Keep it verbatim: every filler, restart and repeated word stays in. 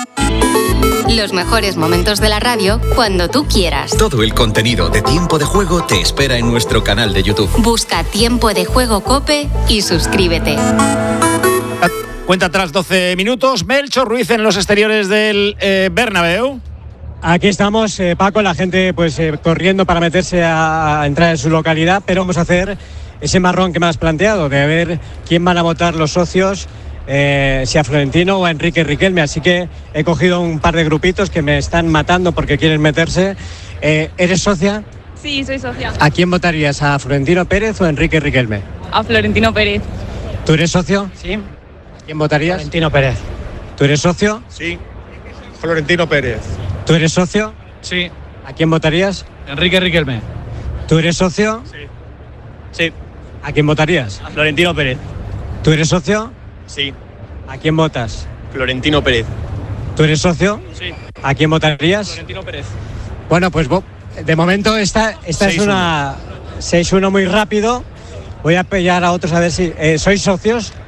Los mejores momentos de la radio cuando tú quieras. Todo el contenido de Tiempo de Juego te espera en nuestro canal de YouTube. Busca Tiempo de Juego COPE y suscríbete. Cuenta atrás doce minutos. Melchor Ruiz en los exteriores del eh, Bernabéu. Aquí estamos, eh, Paco, la gente pues eh, corriendo para meterse a, a entrar en su localidad, pero vamos a hacer ese marrón que me has planteado, de ver quién van a votar los socios, eh, si a Florentino o a Enrique Riquelme. Así que he cogido un par de grupitos que me están matando porque quieren meterse. Eh, ¿Eres socia? Sí, soy socia. ¿A quién votarías? ¿A Florentino Pérez o a Enrique Riquelme? A Florentino Pérez. ¿Tú eres socio? Sí. ¿Quién votarías? Florentino Pérez. ¿Tú eres socio? Sí. Florentino Pérez. ¿Tú eres socio? Sí. ¿A quién votarías? Enrique Riquelme. ¿Tú eres socio? Sí. Sí. ¿A quién votarías? A Florentino Pérez. ¿Tú eres socio? Sí. ¿A quién votas? Florentino Pérez. ¿Tú eres socio? Sí. ¿A quién votarías? Florentino Pérez. Bueno, pues de momento esta, esta es una seis uno muy rápido. Voy a pillar a otros a ver si... Eh, ¿Sois socios?